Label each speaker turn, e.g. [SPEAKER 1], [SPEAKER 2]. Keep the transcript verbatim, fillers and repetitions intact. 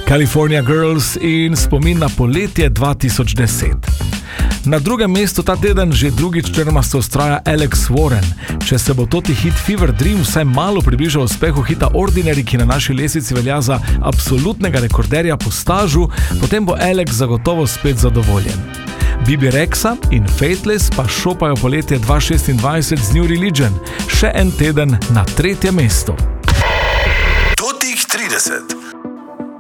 [SPEAKER 1] California Girls in spomin na poletje dva tisoč deset. Na drugem mestu ta teden že drugič črmasto vztraja Alex Warren. Če se bo toti hit Fever Dream vsaj malo približal uspehu hita Ordinary, ki na naši lestvici velja za absolutnega rekorderja po stažu, potem bo Alex zagotovo spet zadovoljen. Bibi Rexa in Faithless pa šopajo poletje dva tisoč šestindvajset z New Religion, še en teden na tretjem mestu.
[SPEAKER 2] Totih trideset.